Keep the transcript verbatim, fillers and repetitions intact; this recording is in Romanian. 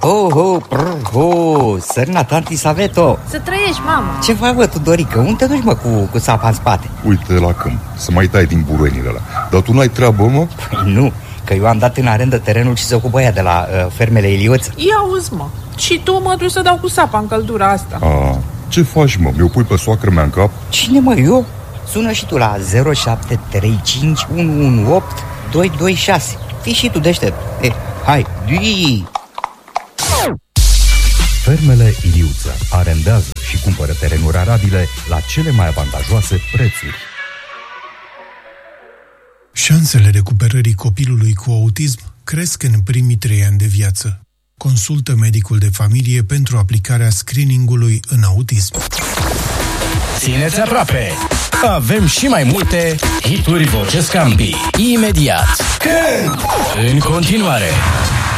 Ho, ho, prr, ho, sărna tanti Saveto. Să trăiești, mamă. Ce faci, bă, Tudorică? Unde te duci, mă, cu, cu sapa în spate? Uite la câmp, să mai tai din buruienile ăla. Dar tu n-ai treabă, mă? Păi nu, că eu am dat în arendă terenul și se ocupă ea de la uh, fermele Ilioț. Ia auzi, mă, și tu mă duci să dau cu sapa în căldura asta. A, ce faci, mă? Mi-o pui pe soacră mea în cap? Cine, mă, eu? Sună și tu la zero șapte trei cinci unu unu opt doi doi șase. Fii și tu deștept. Eh, hai, dui! Fermele Iliuță arendează și cumpără terenuri arabile la cele mai avantajoase prețuri. Șansele recuperării copilului cu autism cresc în primii trei ani de viață. Consultă medicul de familie pentru aplicarea screeningului în autism. Țineți aproape! Avem și mai multe hituri Voce Scampi. Imediat! Când? În continuare!